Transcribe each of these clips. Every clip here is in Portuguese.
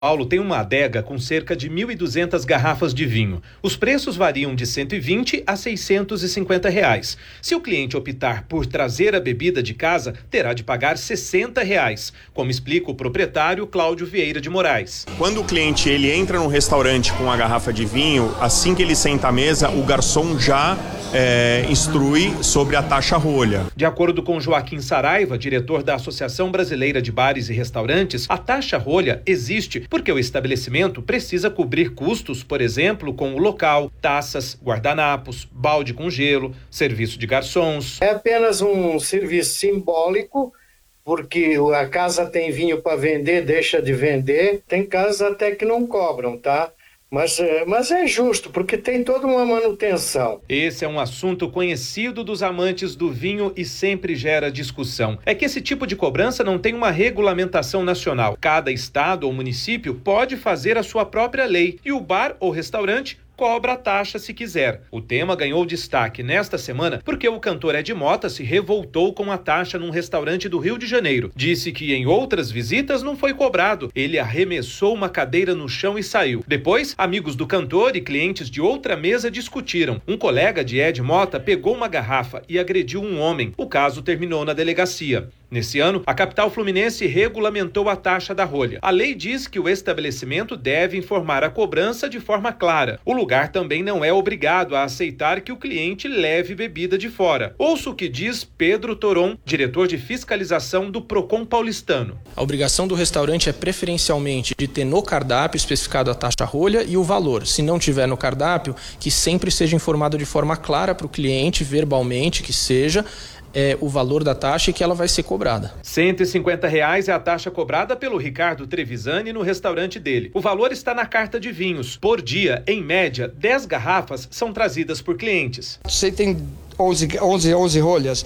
Paulo tem uma adega com cerca de 1.200 garrafas de vinho. Os preços variam de R$120 a R$650. Se o cliente optar por trazer a bebida de casa, terá de pagar R$60, como explica o proprietário Cláudio Vieira de Moraes. Quando o cliente ele entra num restaurante com a garrafa de vinho, assim que ele senta à mesa, o garçom já instrui sobre a taxa rolha. De acordo com Joaquim Saraiva, diretor da Associação Brasileira de Bares e Restaurantes, a taxa rolha existe porque o estabelecimento precisa cobrir custos, por exemplo, com o local, taças, guardanapos, balde com gelo, serviço de garçons. É apenas um serviço simbólico, porque a casa tem vinho para vender, deixa de vender. Tem casas até que não cobram, tá? Mas é justo, porque tem toda uma manutenção. Esse é um assunto conhecido dos amantes do vinho e sempre gera discussão. É que esse tipo de cobrança não tem uma regulamentação nacional. Cada estado ou município pode fazer a sua própria lei e o bar ou restaurante cobra a taxa se quiser. O tema ganhou destaque nesta semana porque o cantor Ed Mota se revoltou com a taxa num restaurante do Rio de Janeiro. Disse que em outras visitas não foi cobrado. Ele arremessou uma cadeira no chão e saiu. Depois, amigos do cantor e clientes de outra mesa discutiram. Um colega de Ed Mota pegou uma garrafa e agrediu um homem. O caso terminou na delegacia. Nesse ano, a capital fluminense regulamentou a taxa da rolha. A lei diz que o estabelecimento deve informar a cobrança de forma clara. O lugar também não é obrigado a aceitar que o cliente leve bebida de fora. Ouça o que diz Pedro Toron, diretor de fiscalização do Procon Paulistano. A obrigação do restaurante é preferencialmente de ter no cardápio especificado a taxa rolha e o valor. Se não tiver no cardápio, que sempre seja informado de forma clara para o cliente, verbalmente, que seja o valor da taxa e que ela vai ser cobrada. R$150 é a taxa cobrada pelo Ricardo Trevisani no restaurante dele. O valor está na carta de vinhos. Por dia, em média, 10 garrafas são trazidas por clientes. Você tem 11 rolhas,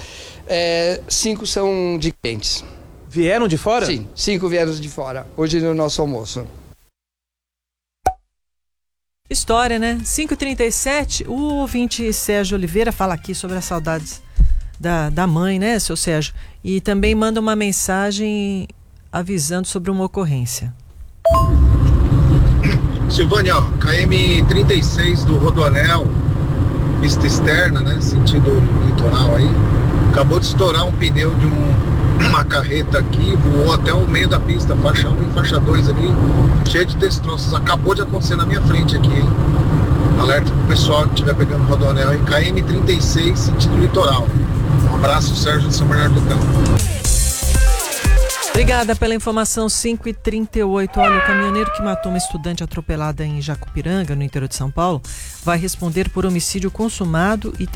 5 são de clientes. Vieram de fora? Sim, 5 vieram de fora, hoje no nosso almoço. História, né? 5h37, o ouvinte Sérgio Oliveira fala aqui sobre as saudades da mãe, né, seu Sérgio? E também manda uma mensagem avisando sobre uma ocorrência. Silvânia, KM 36 do Rodoanel, pista externa, né, sentido litoral aí, acabou de estourar um pneu de uma carreta aqui, voou até o meio da pista, faixa 1 e faixa 2 aqui, cheio de destroços. Acabou de acontecer na minha frente aqui, hein? Alerta pro pessoal que estiver pegando o Rodoanel aí, KM 36, sentido litoral. Um abraço, Sérgio de São Bernardo do Campo. Obrigada pela informação. 5h38. Olha, o caminhoneiro que matou uma estudante atropelada em Jacupiranga, no interior de São Paulo, vai responder por homicídio consumado e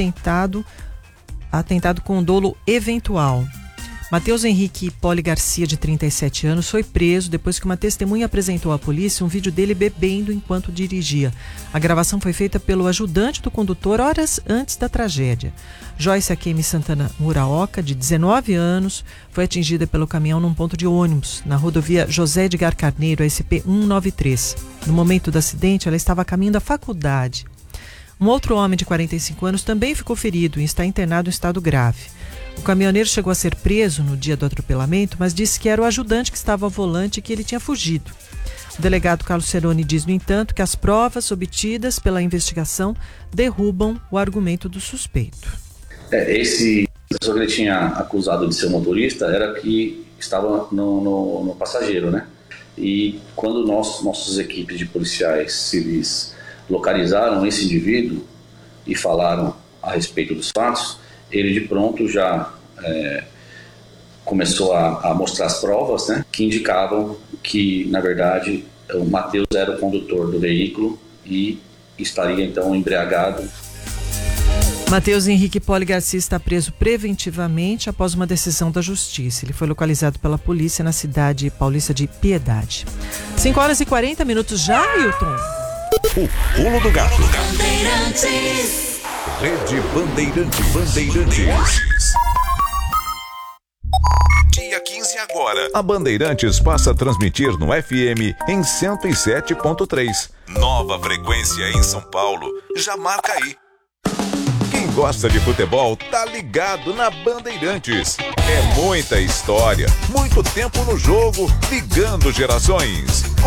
atentado com dolo eventual. Matheus Henrique Poli Garcia, de 37 anos, foi preso depois que uma testemunha apresentou à polícia um vídeo dele bebendo enquanto dirigia. A gravação foi feita pelo ajudante do condutor horas antes da tragédia. Joyce Akemi Santana Muraoka, de 19 anos, foi atingida pelo caminhão num ponto de ônibus, na rodovia José Edgar Carneiro, SP 193. No momento do acidente, ela estava a caminho da faculdade. Um outro homem de 45 anos também ficou ferido e está internado em estado grave. O caminhoneiro chegou a ser preso no dia do atropelamento, mas disse que era o ajudante que estava ao volante e que ele tinha fugido. O delegado Carlos Ceroni diz, no entanto, que as provas obtidas pela investigação derrubam o argumento do suspeito. Esse pessoa que ele tinha acusado de ser o motorista era que estava no passageiro, né? E quando nossas equipes de policiais civis localizaram esse indivíduo e falaram a respeito dos fatos, ele de pronto já começou a mostrar as provas, né, que indicavam que, na verdade, o Matheus era o condutor do veículo e estaria então embriagado. Matheus Henrique Poli Garcia está preso preventivamente após uma decisão da Justiça. Ele foi localizado pela polícia na cidade paulista de Piedade. 5h40 já, Ailton? O pulo do gato. Rede Bandeirantes. Dia 15 agora. A Bandeirantes passa a transmitir no FM em 107.3. Nova frequência em São Paulo. Já marca aí. Quem gosta de futebol tá ligado na Bandeirantes. É muita história, muito tempo no jogo, ligando gerações.